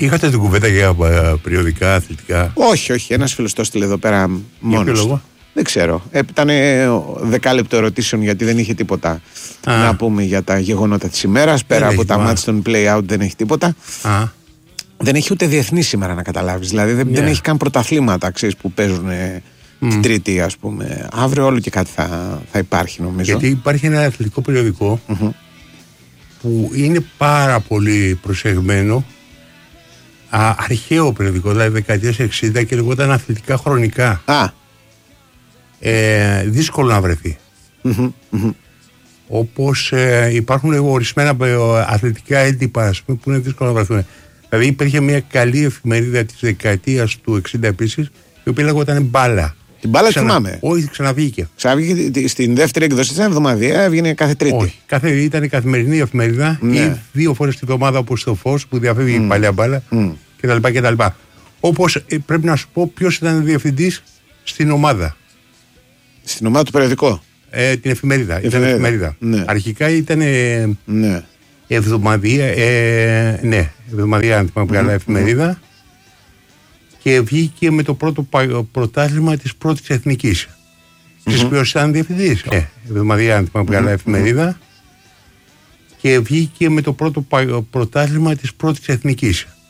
Είχατε την κουβέντα για περιοδικά, αθλητικά? Όχι. Ένας φίλος το έστειλε εδώ πέρα μόνος. Για ποιο λόγο? Δεν ξέρω. Ήταν 10 λεπτό ερωτήσεων γιατί δεν είχε τίποτα να πούμε για τα γεγονότα της ημέρας. Πέρα από τα μάτς των play-out δεν έχει τίποτα. Δεν έχει ούτε διεθνή σήμερα, να καταλάβεις. Δηλαδή δεν έχει καν πρωταθλήματα, ξέρεις, που παίζουν την Τρίτη, ας πούμε. Αύριο όλο και κάτι θα υπάρχει, νομίζω. Γιατί υπάρχει ένα αθλητικό περιοδικό που είναι πάρα πολύ προσεγμένο. Αρχαίο περιοδικό, δηλαδή δεκαετίες 60, και λεγόταν Αθλητικά Χρονικά. Δύσκολο να βρεθεί. Όπως υπάρχουν ορισμένα αθλητικά έντυπα, ας πούμε, που είναι δύσκολο να βρεθούν. Δηλαδή υπήρχε μια καλή εφημερίδα της δεκαετίας του 60 επίσης, η οποία λεγόταν Μπάλα. Την Μπάλα θυμάμαι. Όχι, ξαναβγήκε. Ξαναβγήκε στην δεύτερη εκδοσή, ήταν εβδομαδιαία, έβγαινε κάθε Τρίτη. Όχι, ήταν η καθημερινή εφημερίδα, ή 2 φορές τη βδομάδα, όπως το Φως που διαφεύγει η παλιά Μπάλα κτλ. Όπως πρέπει να σου πω ποιος ήταν διευθυντής στην ομάδα. Στην ομάδα του περιοδικού. Την εφημερίδα. Ήταν εφημερίδα. Ναι. Αρχικά ήταν εβδομαδιαία, εβδομαδιαία, αν θυμάμαι καλά, εφημερίδα, και βγήκε με το πρώτο πρωτάθλημα της πρώτης εθνικής. Της ποιος ήταν διευθυντής. Εβδομαδιαία, αν θυμάμαι καλά, εφημερίδα, και βγήκε με το πρώτο πρωτάθλημα της πρώτης εθνικής.